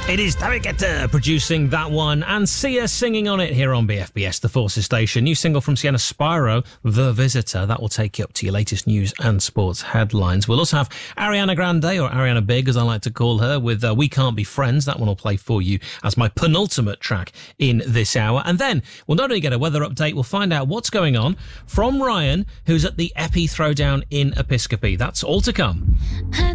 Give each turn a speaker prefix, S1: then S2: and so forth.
S1: It is David Guetta producing that one and Sia singing on it here on BFBS, the Forces station. New single from Sienna Spyro, The Visitor. That will take you up to your latest news and sports headlines. We'll also have Ariana Grande, or Ariana Big as I like to call her, with We Can't Be Friends. That one will play for you as my penultimate track in this hour. And then we'll not only get a weather update, we'll find out what's going on from Ryan, who's at the Epi Throwdown in Episcopi. That's all to come.